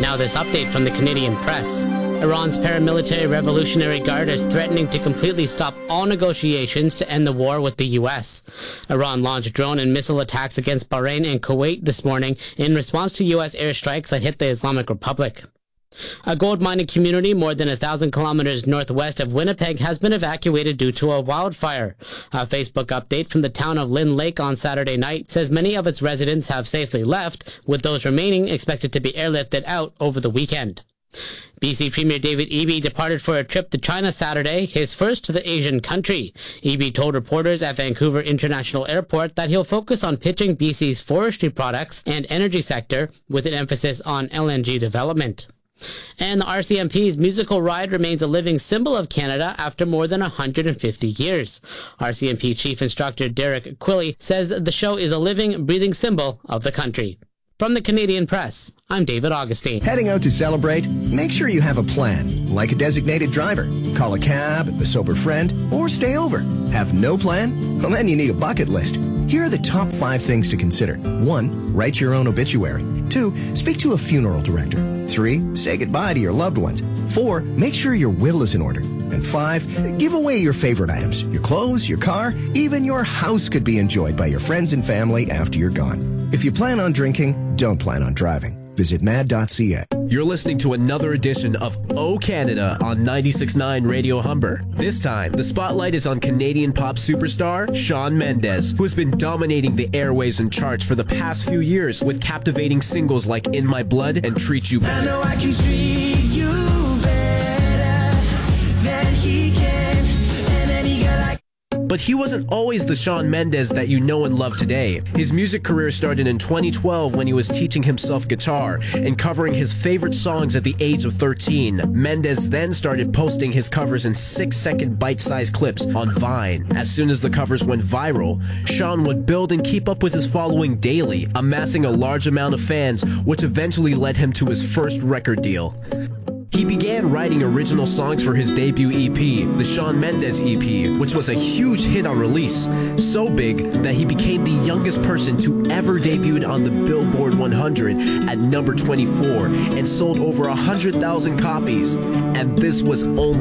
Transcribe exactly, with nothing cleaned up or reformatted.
Now this update from the Canadian Press. Iran's paramilitary Revolutionary Guard is threatening to completely stop all negotiations to end the war with the U S. Iran launched drone and missile attacks against Bahrain and Kuwait this morning in response to U S airstrikes that hit the Islamic Republic. A gold mining community more than a thousand kilometers northwest of Winnipeg has been evacuated due to a wildfire. A Facebook update from the town of Lynn Lake on Saturday night says many of its residents have safely left, with those remaining expected to be airlifted out over the weekend. B C Premier David Eby departed for a trip to China Saturday, his first to the Asian country. Eby told reporters at Vancouver International Airport that he'll focus on pitching B C's forestry products and energy sector with an emphasis on L N G development. And the R C M P's musical ride remains a living symbol of Canada after more than one hundred fifty years. R C M P Chief Instructor Derek Quilley says the show is a living, breathing symbol of the country. From the Canadian Press, I'm David Augustine. Heading out to celebrate? Make sure you have a plan, like a designated driver. Call a cab, a sober friend, or stay over. Have no plan? Well, then you need a bucket list. Here are the top five things to consider. One, write your own obituary. Two, speak to a funeral director. Three, say goodbye to your loved ones. Four, make sure your will is in order. And five, give away your favorite items. Your clothes, your car, even your house could be enjoyed by your friends and family after you're gone. If you plan on drinking, don't plan on driving. Visit mad dot c a. You're listening to another edition of O Canada on ninety-six point nine Radio Humber. This time, the spotlight is on Canadian pop superstar Shawn Mendes, who has been dominating the airwaves and charts for the past few years with captivating singles like In My Blood and Treat You Better. I know I can treat you better than he can, and any girl like. But he wasn't always the Shawn Mendes that you know and love today. His music career started in twenty twelve when he was teaching himself guitar and covering his favorite songs at the age of thirteen. Mendes then started posting his covers in six-second bite-sized clips on Vine. As soon as the covers went viral, Shawn would build and keep up with his following daily, amassing a large amount of fans, which eventually led him to his first record deal. He began writing original songs for his debut E P, the Shawn Mendes E P, which was a huge hit on release, so big that he became the youngest person to ever debut on the Billboard one hundred at number twenty-four and sold over one hundred thousand copies. And this was only